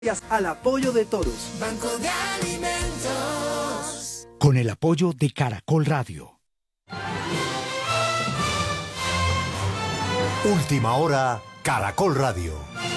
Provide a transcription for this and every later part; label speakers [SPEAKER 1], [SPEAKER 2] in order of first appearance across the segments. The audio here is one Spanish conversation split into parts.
[SPEAKER 1] Gracias al apoyo de todos.
[SPEAKER 2] Banco de Alimentos.
[SPEAKER 3] Con el apoyo de Caracol Radio.
[SPEAKER 4] Última hora, Caracol Radio.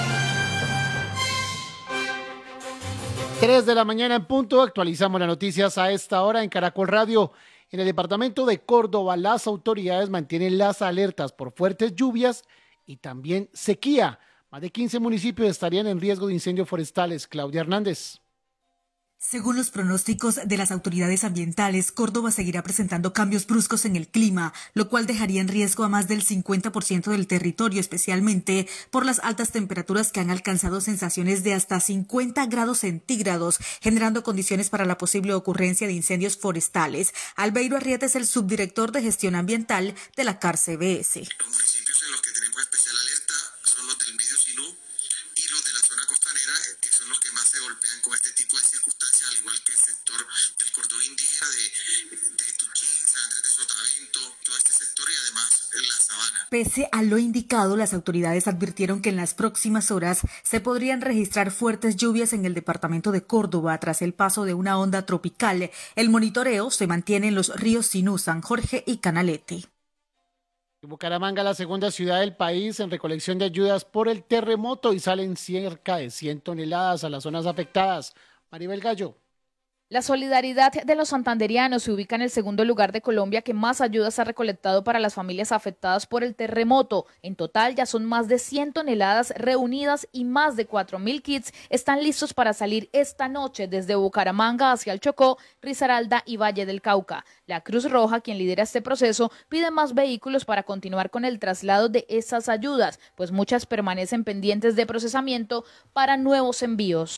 [SPEAKER 5] 3 de la mañana en punto, actualizamos las noticias a esta hora en Caracol Radio. En el departamento de Córdoba, las autoridades mantienen las alertas por fuertes lluvias y también sequía. Más de 15 municipios estarían en riesgo de incendios forestales. Claudia Hernández.
[SPEAKER 6] Según los pronósticos de las autoridades ambientales, Córdoba seguirá presentando cambios bruscos en el clima, lo cual dejaría en riesgo a más del 50% del territorio, especialmente por las altas temperaturas que han alcanzado sensaciones de hasta 50 grados centígrados, generando condiciones para la posible ocurrencia de incendios forestales. Albeiro Arrieta es el subdirector de gestión ambiental de la CARCBS.
[SPEAKER 7] Los municipios en los que tenemos especial alerta son los del Medio Sinú y los de la zona costanera, que son los que más se golpean con este tipo de circunstancias, al igual que el sector del cordón indígena de Tuchín, San Andrés de Sotavento, todo este sector y además la sabana.
[SPEAKER 6] Pese a lo indicado, las autoridades advirtieron que en las próximas horas se podrían registrar fuertes lluvias en el departamento de Córdoba tras el paso de una onda tropical. El monitoreo se mantiene en los ríos Sinú, San Jorge y Canalete.
[SPEAKER 5] Bucaramanga, la segunda ciudad del país en recolección de ayudas por el terremoto, y salen cerca de 100 toneladas a las zonas afectadas. Maribel Gallo.
[SPEAKER 8] La solidaridad de los santanderianos se ubica en el segundo lugar de Colombia que más ayudas ha recolectado para las familias afectadas por el terremoto. En total ya son más de 100 toneladas reunidas y más de 4.000 kits están listos para salir esta noche desde Bucaramanga hacia el Chocó, Risaralda y Valle del Cauca. La Cruz Roja, quien lidera este proceso, pide más vehículos para continuar con el traslado de esas ayudas, pues muchas permanecen pendientes de procesamiento para nuevos envíos.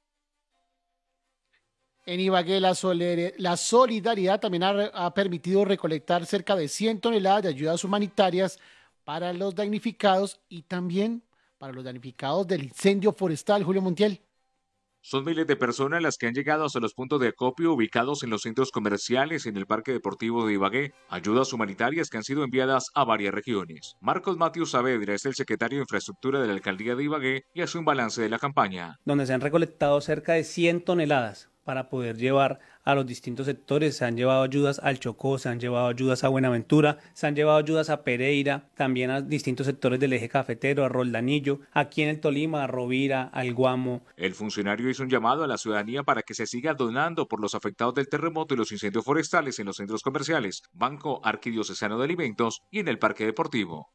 [SPEAKER 5] En Ibagué, la solidaridad también ha permitido recolectar cerca de 100 toneladas de ayudas humanitarias para los damnificados y también para los damnificados del incendio forestal. Julio Montiel.
[SPEAKER 9] Son miles de personas las que han llegado hasta los puntos de acopio ubicados en los centros comerciales y en el Parque Deportivo de Ibagué. Ayudas humanitarias que han sido enviadas a varias regiones. Marcos Matius Saavedra es el secretario de Infraestructura de la Alcaldía de Ibagué y hace un balance de la campaña.
[SPEAKER 10] Donde se han recolectado cerca de 100 toneladas para poder llevar a los distintos sectores. Se han llevado ayudas al Chocó, se han llevado ayudas a Buenaventura, se han llevado ayudas a Pereira, también a distintos sectores del eje cafetero, a Roldanillo, aquí en el Tolima, a Rovira, al Guamo.
[SPEAKER 9] El funcionario hizo un llamado a la ciudadanía para que se siga donando por los afectados del terremoto y los incendios forestales en los centros comerciales, Banco Arquidiocesano de Alimentos y en el Parque Deportivo.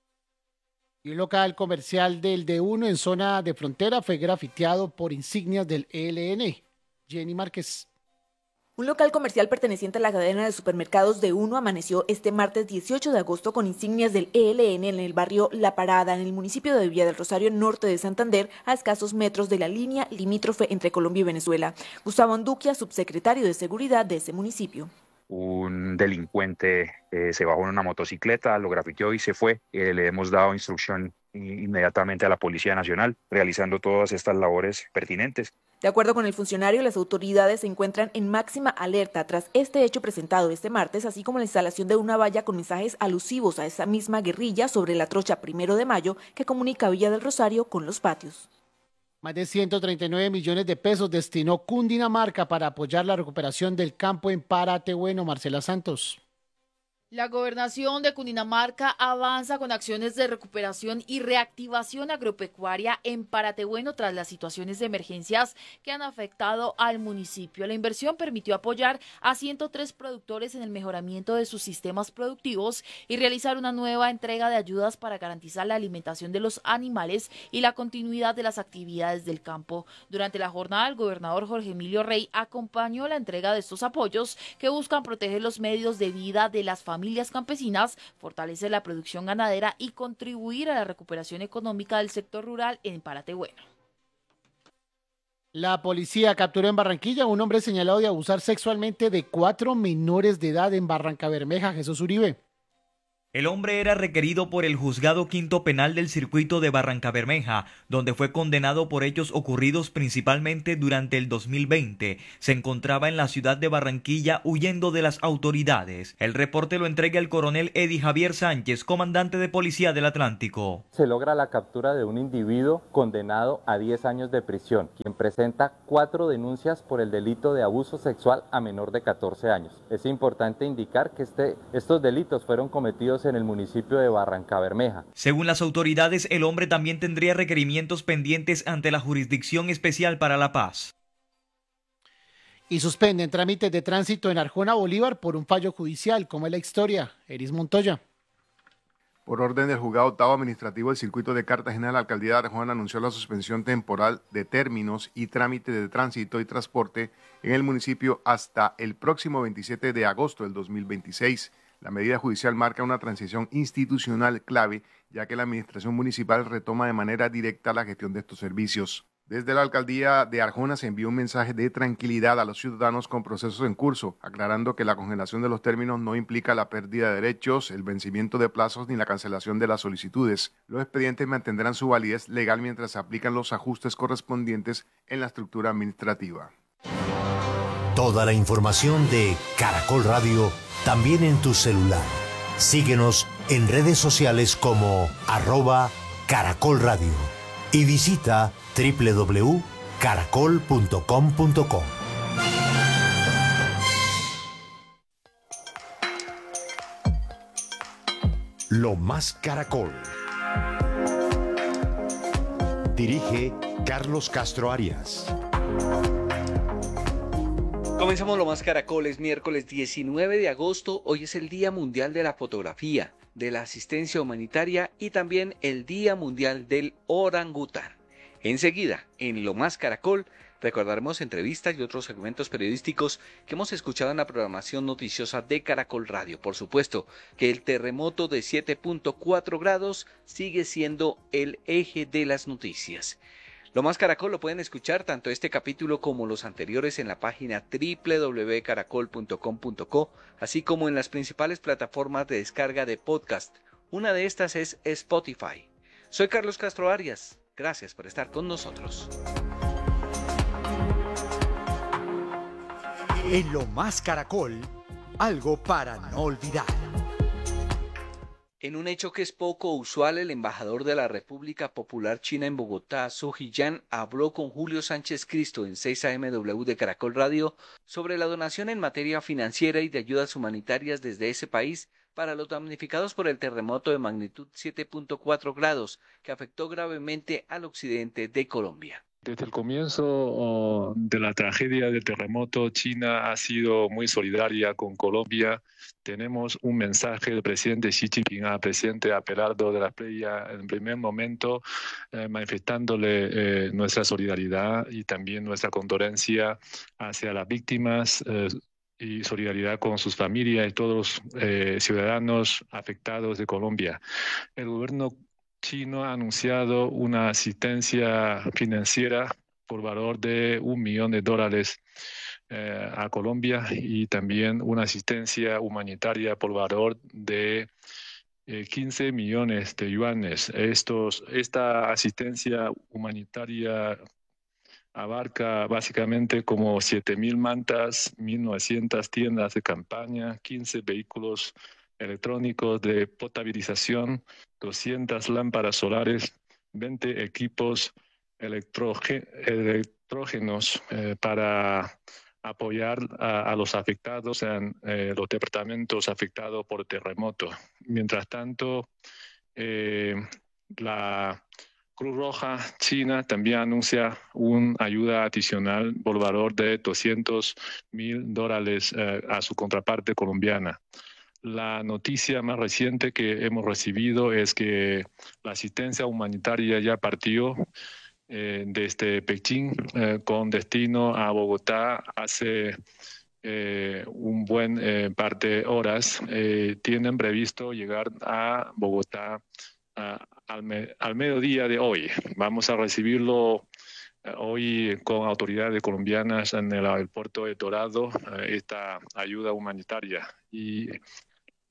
[SPEAKER 5] Y un local comercial del D1 en zona de frontera fue grafiteado por insignias del ELN. Jenny Márquez.
[SPEAKER 11] Un local comercial perteneciente a la cadena de supermercados D1 amaneció este martes 18 de agosto con insignias del ELN en el barrio La Parada, en el municipio de Villa del Rosario, norte de Santander, a escasos metros de la línea limítrofe entre Colombia y Venezuela. Gustavo Anduquia, subsecretario de Seguridad de ese municipio.
[SPEAKER 12] Un delincuente se bajó en una motocicleta, lo grafiteó y se fue. Le hemos dado instrucción inmediatamente a la Policía Nacional, realizando todas estas labores pertinentes.
[SPEAKER 11] De acuerdo con el funcionario, las autoridades se encuentran en máxima alerta tras este hecho presentado este martes, así como la instalación de una valla con mensajes alusivos a esa misma guerrilla sobre la trocha 1 de mayo que comunica Villa del Rosario con Los Patios.
[SPEAKER 5] Más de 139 millones de pesos destinó Cundinamarca para apoyar la recuperación del campo en Paratebueno. Marcela Santos.
[SPEAKER 13] La gobernación de Cundinamarca avanza con acciones de recuperación y reactivación agropecuaria en Paratebueno tras las situaciones de emergencias que han afectado al municipio. La inversión permitió apoyar a 103 productores en el mejoramiento de sus sistemas productivos y realizar una nueva entrega de ayudas para garantizar la alimentación de los animales y la continuidad de las actividades del campo. Durante la jornada, el gobernador Jorge Emilio Rey acompañó la entrega de estos apoyos que buscan proteger los medios de vida de las familias campesinas, fortalecer la producción ganadera y contribuir a la recuperación económica del sector rural en Paratebueno.
[SPEAKER 5] La policía capturó en Barranquilla a un hombre señalado de abusar sexualmente de 4 menores de edad en Barrancabermeja. Jesús Uribe.
[SPEAKER 2] El hombre era requerido por el Juzgado Quinto Penal del Circuito de Barrancabermeja, donde fue condenado por hechos ocurridos principalmente durante el 2020. Se encontraba en la ciudad de Barranquilla huyendo de las autoridades. El reporte lo entrega el coronel Eddie Javier Sánchez, comandante de Policía del Atlántico.
[SPEAKER 14] Se logra la captura de un individuo condenado a 10 años de prisión, quien presenta 4 denuncias por el delito de abuso sexual a menor de 14 años. Es importante indicar que estos delitos fueron cometidos en el municipio de Barrancabermeja.
[SPEAKER 2] Según las autoridades, el hombre también tendría requerimientos pendientes ante la Jurisdicción Especial para la Paz.
[SPEAKER 5] Y suspenden trámites de tránsito en Arjona, Bolívar por un fallo judicial. ¿Cómo es la historia? Eris Montoya.
[SPEAKER 15] Por orden del Juzgado Octavo Administrativo del Circuito de Cartagena, la Alcaldía de Arjona anunció la suspensión temporal de términos y trámites de tránsito y transporte en el municipio hasta el próximo 27 de agosto del 2026. La medida judicial marca una transición institucional clave, ya que la administración municipal retoma de manera directa la gestión de estos servicios. Desde la Alcaldía de Arjona se envió un mensaje de tranquilidad a los ciudadanos con procesos en curso, aclarando que la congelación de los términos no implica la pérdida de derechos, el vencimiento de plazos ni la cancelación de las solicitudes. Los expedientes mantendrán su validez legal mientras se aplican los ajustes correspondientes en la estructura administrativa.
[SPEAKER 4] Toda la información de Caracol Radio también en tu celular. Síguenos en redes sociales como @Caracol Radio y visita www.caracol.com.co. Lo más Caracol. Dirige Carlos Castro Arias.
[SPEAKER 16] Comenzamos Lo Más Caracol, es miércoles 19 de agosto, hoy es el Día Mundial de la Fotografía, de la Asistencia Humanitaria y también el Día Mundial del Orangután. Enseguida, en Lo Más Caracol, recordaremos entrevistas y otros segmentos periodísticos que hemos escuchado en la programación noticiosa de Caracol Radio. Por supuesto que el terremoto de 7.4 grados sigue siendo el eje de las noticias. Lo Más Caracol lo pueden escuchar tanto este capítulo como los anteriores en la página www.caracol.com.co, así como en las principales plataformas de descarga de podcast. Una de estas es Spotify. Soy Carlos Castro Arias. Gracias por estar con nosotros.
[SPEAKER 3] En Lo Más Caracol, algo para no olvidar.
[SPEAKER 16] En un hecho que es poco usual, el embajador de la República Popular China en Bogotá, Su Jiyan, habló con Julio Sánchez Cristo en 6am de Caracol Radio sobre la donación en materia financiera y de ayudas humanitarias desde ese país para los damnificados por el terremoto de magnitud 7.4 grados que afectó gravemente al occidente de Colombia.
[SPEAKER 17] Desde el comienzo de la tragedia del terremoto, China ha sido muy solidaria con Colombia. Tenemos un mensaje del presidente Xi Jinping al presidente Abelardo de la Espriella en primer momento, manifestándole nuestra solidaridad y también nuestra condolencia hacia las víctimas y solidaridad con sus familias y todos los ciudadanos afectados de Colombia. El gobierno chino ha anunciado una asistencia financiera por valor de $1 millón a Colombia y también una asistencia humanitaria por valor de 15 millones de yuanes. Esta asistencia humanitaria abarca básicamente como 7.000 mantas, 1.900 tiendas de campaña, 15 vehículos electrónicos de potabilización, 200 lámparas solares, 20 equipos electrógenos para apoyar a los afectados en los departamentos afectados por terremoto. Mientras tanto, la Cruz Roja China también anuncia una ayuda adicional por valor de $200.000 a su contraparte colombiana. La noticia más reciente que hemos recibido es que la asistencia humanitaria ya partió desde Pekín con destino a Bogotá hace un buen par de horas. Tienen previsto llegar a Bogotá al mediodía de hoy. Vamos a recibirlo hoy con autoridades colombianas en el aeropuerto de Dorado, esta ayuda humanitaria. Y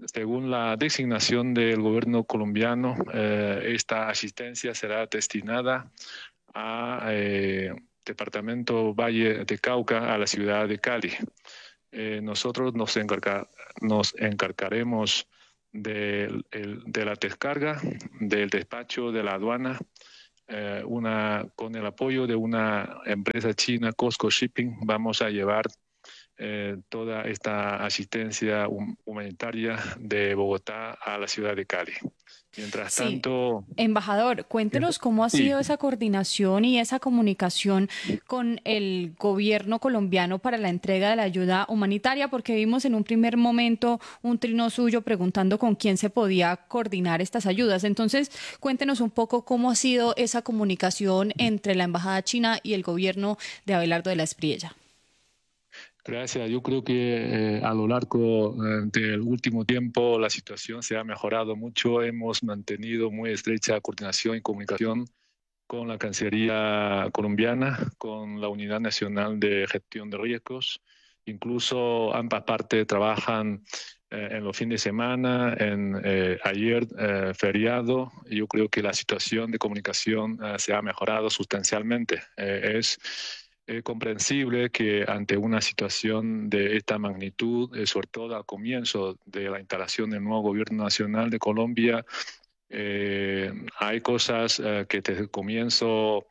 [SPEAKER 17] según la designación del gobierno colombiano, esta asistencia será destinada a Departamento Valle de Cauca, a la ciudad de Cali. Nosotros nos encargaremos de la descarga, del despacho de la aduana, con el apoyo de una empresa china, Costco Shipping. Vamos a llevar toda esta asistencia humanitaria de Bogotá a la ciudad de Cali. Mientras tanto...
[SPEAKER 18] Embajador, cuéntenos cómo ha sido esa coordinación y esa comunicación con el gobierno colombiano para la entrega de la ayuda humanitaria, porque vimos en un primer momento un trino suyo preguntando con quién se podía coordinar estas ayudas. Entonces, cuéntenos un poco cómo ha sido esa comunicación entre la embajada china y el gobierno de Abelardo de la Espriella.
[SPEAKER 17] Gracias. Yo creo que a lo largo del último tiempo la situación se ha mejorado mucho. Hemos mantenido muy estrecha coordinación y comunicación con la Cancillería colombiana, con la Unidad Nacional de Gestión de Riesgos. Incluso ambas partes trabajan en los fines de semana, ayer feriado. Yo creo que la situación de comunicación se ha mejorado sustancialmente. Es comprensible que ante una situación de esta magnitud, sobre todo al comienzo de la instalación del nuevo gobierno nacional de Colombia, hay cosas que desde el comienzo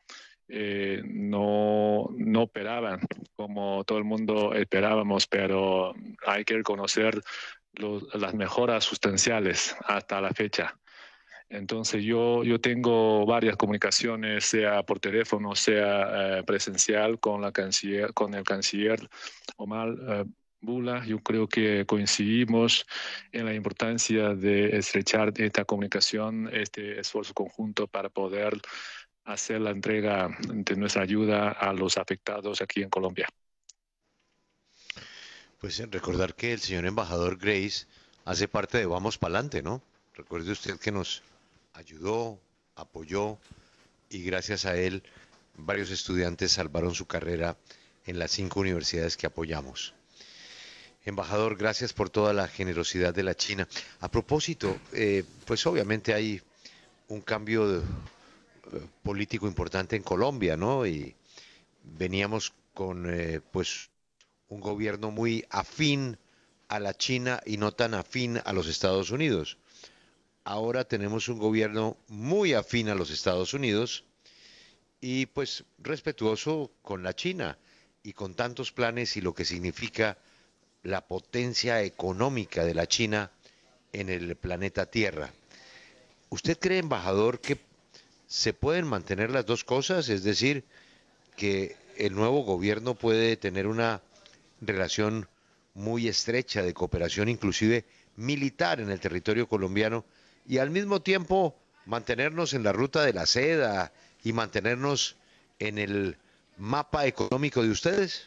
[SPEAKER 17] no operaban como todo el mundo esperábamos, pero hay que reconocer las mejoras sustanciales hasta la fecha. Entonces yo tengo varias comunicaciones, sea por teléfono, sea presencial, con el canciller Omar Bula. Yo creo que coincidimos en la importancia de estrechar esta comunicación, este esfuerzo conjunto para poder hacer la entrega de nuestra ayuda a los afectados aquí en Colombia.
[SPEAKER 4] Pues recordar que el señor embajador Grace hace parte de Vamos Pa'lante, ¿no? Recuerde usted que nos ayudó, apoyó y gracias a él varios estudiantes salvaron su carrera en las 5 universidades que apoyamos. Embajador, gracias por toda la generosidad de la China. A propósito, pues obviamente hay un cambio político importante en Colombia, ¿no? Y veníamos con pues un gobierno muy afín a la China y no tan afín a los Estados Unidos. Ahora tenemos un gobierno muy afín a los Estados Unidos y pues respetuoso con la China y con tantos planes y lo que significa la potencia económica de la China en el planeta Tierra. ¿Usted cree, embajador, que se pueden mantener las dos cosas? Es decir, que el nuevo gobierno puede tener una relación muy estrecha de cooperación, inclusive militar, en el territorio colombiano, y al mismo tiempo mantenernos en la ruta de la seda y mantenernos en el mapa económico de ustedes?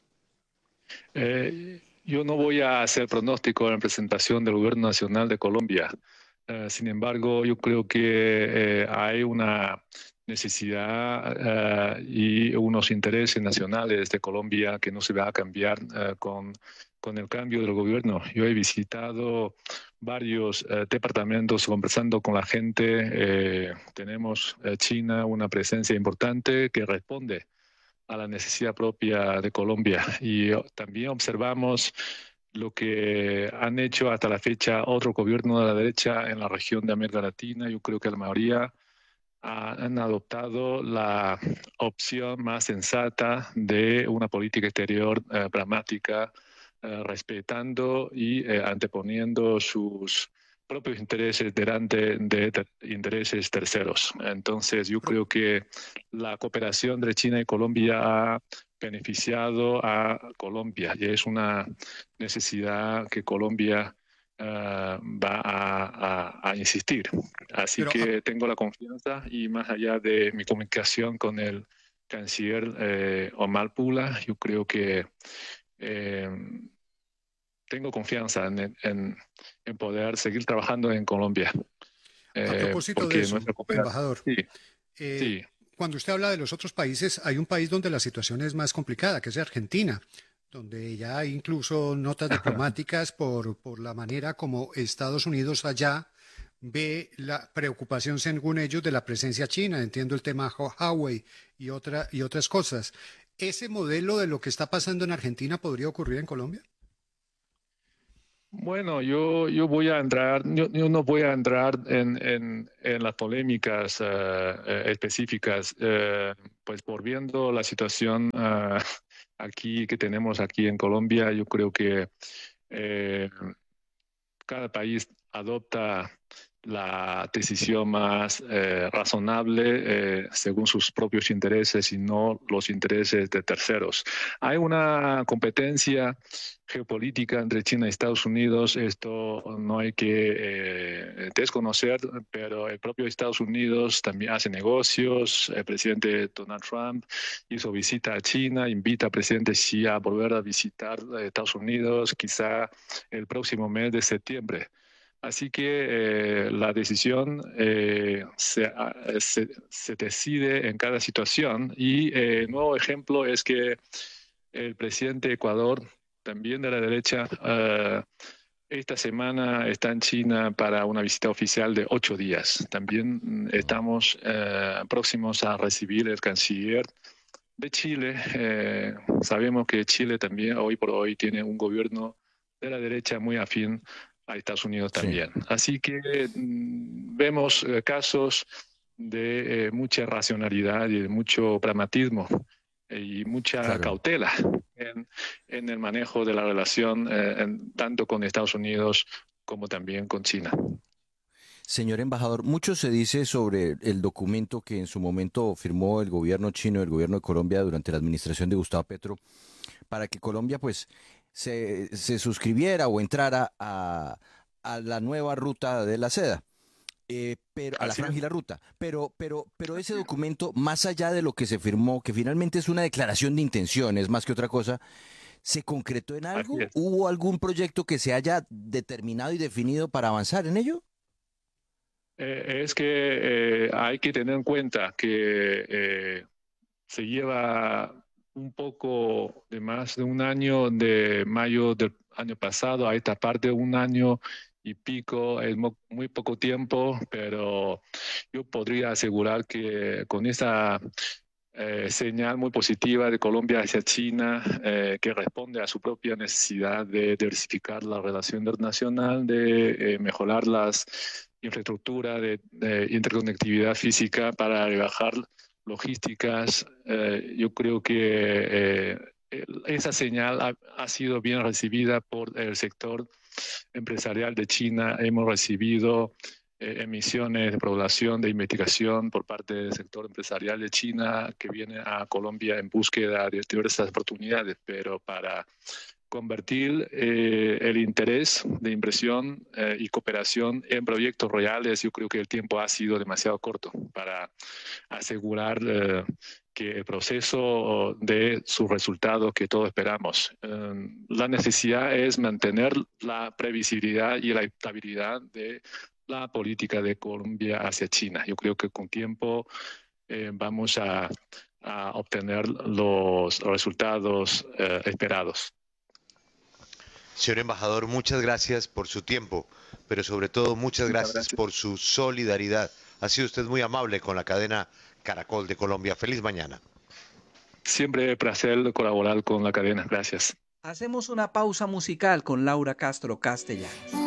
[SPEAKER 17] Yo no voy a hacer pronóstico en representación del Gobierno Nacional de Colombia. Sin embargo, yo creo que hay una necesidad y unos intereses nacionales de Colombia que no se va a cambiar con el cambio del gobierno. Yo he visitado varios departamentos conversando con la gente. Tenemos China una presencia importante que responde a la necesidad propia de Colombia. Y también observamos lo que han hecho hasta la fecha otro gobierno de la derecha en la región de América Latina. Yo creo que la mayoría han adoptado la opción más sensata de una política exterior pragmática, respetando y anteponiendo sus propios intereses delante de intereses terceros. Entonces yo creo que la cooperación de China y Colombia ha beneficiado a Colombia y es una necesidad que Colombia va a insistir. Así que tengo la confianza y más allá de mi comunicación con el canciller Omar Bula, yo creo que tengo confianza en poder seguir trabajando en Colombia.
[SPEAKER 19] A propósito de eso, embajador,
[SPEAKER 17] sí.
[SPEAKER 19] Cuando usted habla de los otros países, hay un país donde la situación es más complicada, que es Argentina, donde ya hay incluso notas diplomáticas por la manera como Estados Unidos allá ve la preocupación, según ellos, de la presencia china. Entiendo el tema Huawei y otras cosas. ¿Ese modelo de lo que está pasando en Argentina podría ocurrir en Colombia?
[SPEAKER 17] Bueno, yo no voy a entrar en las polémicas específicas, pues por viendo la situación aquí que tenemos aquí en Colombia, yo creo que cada país adopta la decisión más razonable según sus propios intereses y no los intereses de terceros. Hay una competencia geopolítica entre China y Estados Unidos, esto no hay que desconocer, pero el propio Estados Unidos también hace negocios. El presidente Donald Trump hizo visita a China, invita al presidente Xi a volver a visitar Estados Unidos quizá el próximo mes de septiembre. Así que la decisión se decide en cada situación y el nuevo ejemplo es que el presidente de Ecuador, también de la derecha, esta semana está en China para una visita oficial de 8 días. También estamos próximos a recibir el canciller de Chile. Sabemos que Chile también hoy por hoy tiene un gobierno de la derecha muy afín a Estados Unidos también. Sí. Así que vemos casos de mucha racionalidad y de mucho pragmatismo y mucha cautela en el manejo de la relación tanto con Estados Unidos como también con China.
[SPEAKER 20] Señor embajador, mucho se dice sobre el documento que en su momento firmó el gobierno chino y el gobierno de Colombia durante la administración de Gustavo Petro para que Colombia pues se suscribiera o entrara a la nueva ruta de la seda, pero a la franja y la ruta. Pero ese documento, más allá de lo que se firmó, que finalmente es una declaración de intenciones más que otra cosa, ¿se concretó en algo? ¿Hubo algún proyecto que se haya determinado y definido para avanzar en ello?
[SPEAKER 17] Es que hay que tener en cuenta que se lleva un poco de más de un año, de mayo del año pasado a esta parte, un año y pico, es muy poco tiempo, pero yo podría asegurar que con esa señal muy positiva de Colombia hacia China, que responde a su propia necesidad de diversificar la relación internacional, de mejorar las infraestructuras de interconectividad física para rebajar logísticas, yo creo que esa señal ha sido bien recibida por el sector empresarial de China. Hemos recibido emisiones de población de investigación por parte del sector empresarial de China que viene a Colombia en búsqueda de diversas oportunidades, pero para convertir el interés de inversión y cooperación en proyectos reales, yo creo que el tiempo ha sido demasiado corto para asegurar que el proceso dé sus resultados que todos esperamos. La necesidad es mantener la previsibilidad y la estabilidad de la política de Colombia hacia China. Yo creo que con tiempo vamos a obtener los resultados esperados.
[SPEAKER 21] Señor embajador, muchas gracias por su tiempo, pero sobre todo muchas gracias por su solidaridad. Ha sido usted muy amable con la cadena Caracol de Colombia. Feliz mañana.
[SPEAKER 17] Siempre placer colaborar con la cadena. Gracias.
[SPEAKER 16] Hacemos una pausa musical con Laura Castro Castellanos.